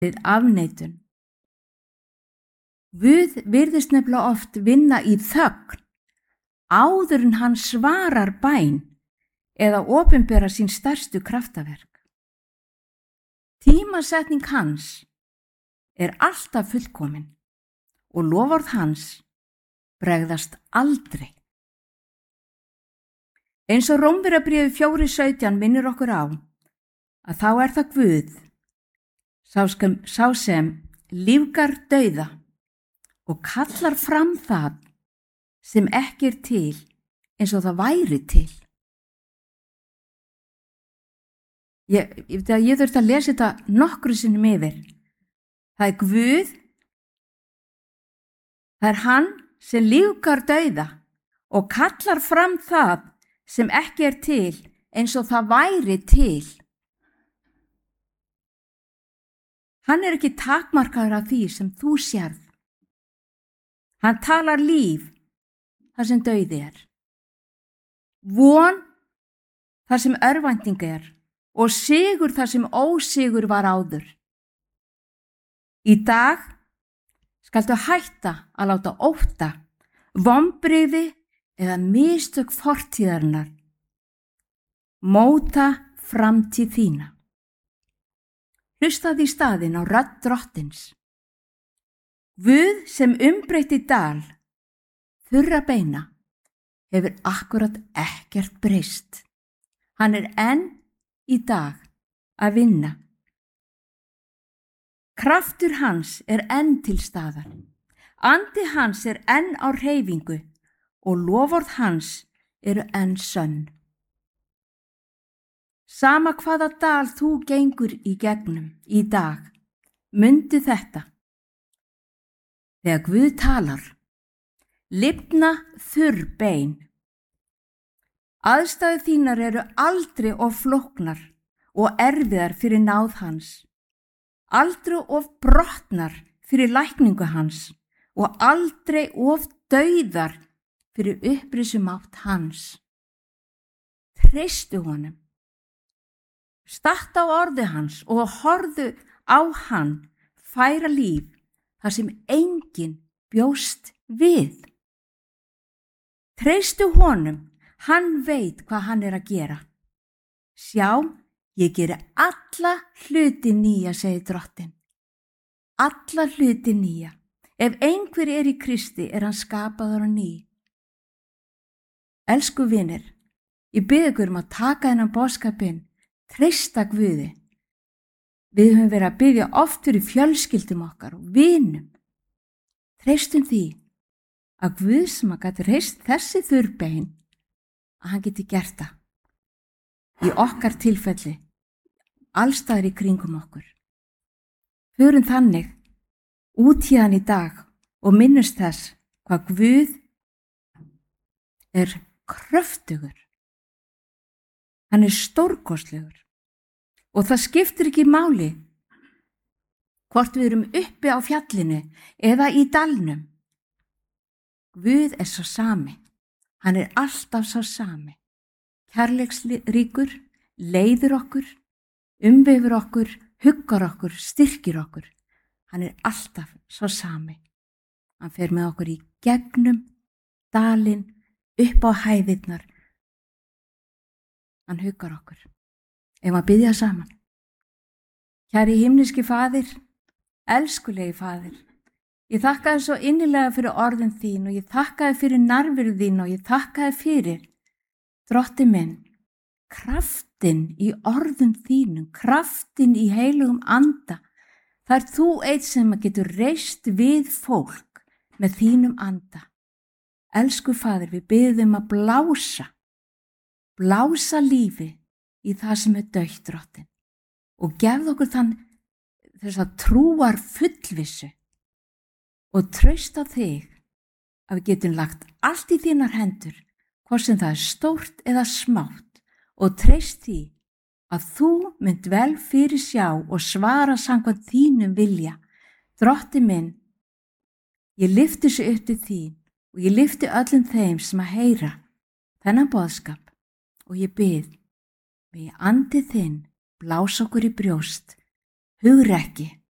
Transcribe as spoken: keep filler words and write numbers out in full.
við afneitun. Guð virðist nefnilega oft vinna í þögn áður en hann svarar bæn eða opinbera sín stærstu kraftaverk. Tímasetning hans er alltaf fullkomin og loforð hans bregðast aldrei. Eins og Rómverjabréfið fjórir sautján minnir okkur á að þá er það Guð, sá sem, sá sem lífgar dauða og kallar fram það sem ekki er til eins og það væri til. Ég, ég, ég þurfti að lesa þetta nokkru sinnum yfir. Það er Guð, það er hann sem lífgar dauða og kallar fram það sem ekki er til eins og það væri til. Hann er ekki takmarkaður af því sem þú sérð. Hann talar líf þar sem dauði er, von þar sem örvænting er og sigur þar sem ósigur var áður. Í dag skaltu hætta að láta ótta, vonbrigði eða mistök fortíðarinnar móta framtíð þína. Hlustaðu í staðinn á rödd Drottins. Guð sem umbreytti dal, þurra beina, hefur akkurat ekkert breyst. Hann er enn í dag að vinna. Kraftur hans er enn til staðar. Andi hans er enn á hreyfingu og loforð hans eru enn sönn. Sama hvaða dal þú gengur í gegnum í dag, mundu þetta. Þegar Guð talar, lifna þurr bein. Aðstæður þínar eru aldrei of flóknar og erfiðar fyrir náð hans, aldrei of brotnar fyrir lækningu hans og aldrei of dauðar fyrir upprisumátt hans. Treystu honum. Statt á orði hans og horfðu á hann færa líf þar sem enginn bjóst við. Treystu honum, hann veit hvað hann er að gera. Sjá, ég geri alla hluti nýja, segir Drottinn. Alla hluti nýja. Ef einhver er í Kristi er hann skapaður á ný. Elsku vinir, ég bið ykkur um að taka þennan boðskapinn, treysta Guði. Við höfum verið að biðja oft fyrir fjölskyldum okkar og vinum. Treystum því að Guð sem að gæti reist þessi þurrbein, að hann geti gert það. Í okkar tilfelli, allstaðar í kringum okkur. Förum þannig út hérna í dag og minnumst þess hvað Guð er kröftugur. Hann er stórkostlegur og það skiptir ekki máli hvort við erum uppi á fjallinu eða í dalnum. Guð er sá sami. Hann er alltaf sá sami. Kærleiksríkur, leiðir okkur, umvefur okkur, huggar okkur, styrkir okkur. Hann er alltaf sá sami. Hann fer með okkur í gegnum dalinn, upp á hæðirnar. Hann huggar okkur. Ef að biðja saman. Kæri himneski Faðir, elskulegi Faðir, ég þakka þér svo innilega fyrir orðin þín og ég þakka þér fyrir nærveru þín og ég þakka þér fyrir, Drotti minn, kraftin í orðum þínum, kraftin í heilugum anda. Það er þú eitt sem getur reist við fólk með þínum anda. Elsku Faðir, við biðum að blása, blása lífi í það sem er dautt, Drottinn, og gefðu okkur þann þess að trúar fullvissu og trausta þig að við getum lagt allt í þínar hendur, hvort sem það er stórt eða smátt, og treyst því að þú mynd vel fyrir sjá og svara samkvæmt þínum vilja. Drotti minn, ég lyfti þessu upp til þín og ég lyfti öllum þeim sem að heyra þennan boðskap og ég bið, megi andi þinn blása okkur í brjóst, hugrekki